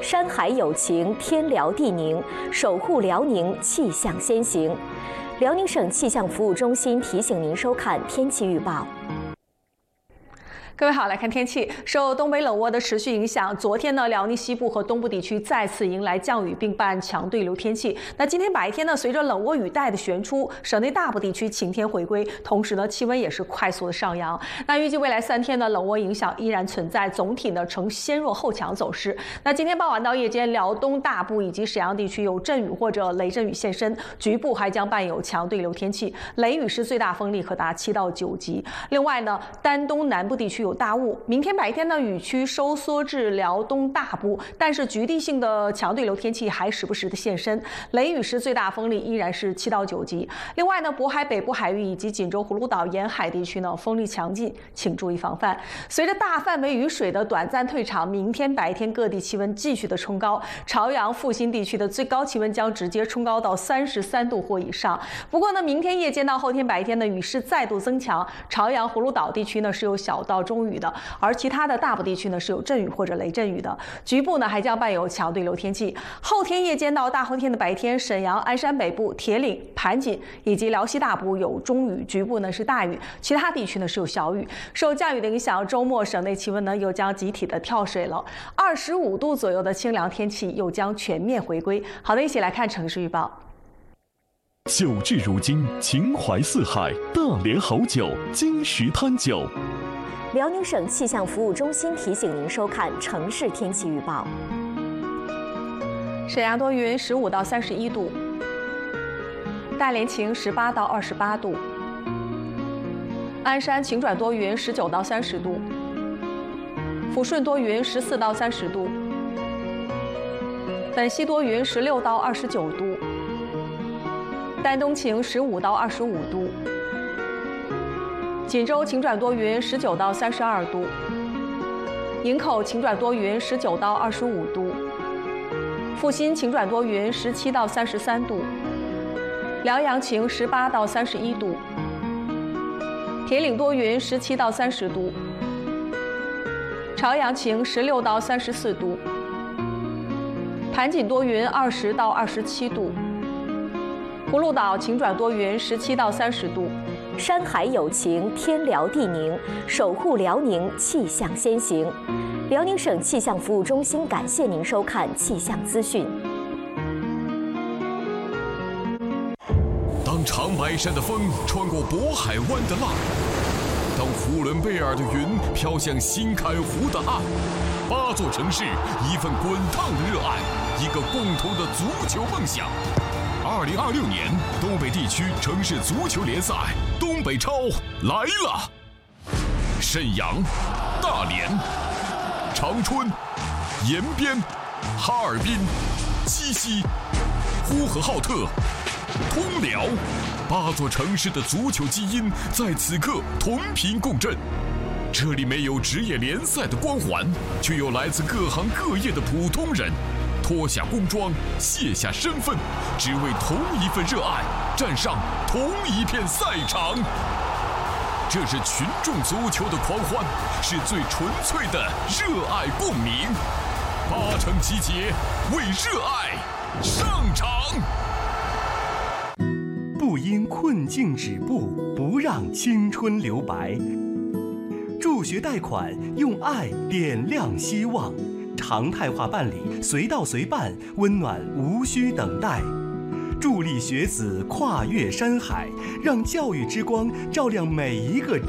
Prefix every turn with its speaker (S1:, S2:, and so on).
S1: 山海有情，天辽地宁，守护辽宁，气象先行。辽宁省气象服务中心提醒您收看天气预报。
S2: 各位好，来看天气。受东北冷涡的持续影响，昨天呢，辽宁西部和东部地区再次迎来降雨，并伴强对流天气。那今天白天呢，随着冷涡雨带的旋出，省内大部地区晴天回归，同时呢，气温也是快速的上扬。那预计未来3天呢，冷涡影响依然存在，总体呢呈先弱后强走势。那今天傍晚到夜间，辽东大部以及沈阳地区有阵雨或者雷阵雨现身，局部还将伴有强对流天气，雷雨时最大风力可达7到9级。另外呢，丹东南部地区有大雾，明天白天呢，雨区收缩至辽东大部，但是局地性的强对流天气还时不时的现身，雷雨时最大风力依然是7到9级。另外呢，渤海北部海域以及锦州葫芦岛沿海地区呢，风力强劲，请注意防范。随着大范围雨水的短暂退场，明天白天各地气温继续的冲高，朝阳、阜新地区的最高气温将直接冲高到33度或以上。不过呢，明天夜间到后天白天的雨势再度增强，朝阳、葫芦岛地区呢是有小到中雨的，而其他的大部地区呢是有阵雨或者雷阵雨的，局部呢还将伴有强对流天气。后天夜间到大后天的白天，沈阳、鞍山北部、铁岭、盘锦以及辽西大部有中雨，局部呢是大雨，其他地区呢是有小雨。受降雨的影响，周末省内气温呢又将集体的跳水了，25度左右的清凉天气又将全面回归。好的，一起来看城市预报。
S3: 酒至如今，情怀四海，大连好酒，金石滩酒。
S1: 辽宁省气象服务中心提醒您收看城市天气预报。
S2: 沈阳多云，15到31度；大连晴，18到28度；鞍山晴转多云，19到30度；抚顺多云，14到30度；本溪多云，16到29度；丹东晴，15到25度；锦州晴转多云，19到32度；营口晴转多云，19到25度；阜新晴转多云，17到33度；辽阳晴，18到31度；铁岭多云，17到30度；朝阳晴，16到34度；盘锦多云，20到27度；葫芦岛晴转多云，17到30度。
S1: 山海有情，天辽地宁，守护辽宁，气象先行。辽宁省气象服务中心感谢您收看气象资讯。
S4: 当长白山的风穿过渤海湾的浪，当呼伦贝尔的云飘向新开湖的岸，8座城市，一份滚烫的热爱，一个共同的足球梦想。2026年东北地区城市足球联赛东北超来了！沈阳、大连、长春、延边、哈尔滨、鸡西、呼和浩特、通辽，8座城市的足球基因在此刻同频共振。这里没有职业联赛的光环，却有来自各行各业的普通人。脱下工装，卸下身份，只为同一份热爱，站上同一片赛场。这是群众足球的狂欢，是最纯粹的热爱共鸣。8城集结，为热爱上场。
S5: 不因困境止步，不让青春留白。助学贷款，用爱点亮希望。常态化办理，随到随办，温暖无需等待。助力学子跨越山海，让教育之光照亮每一个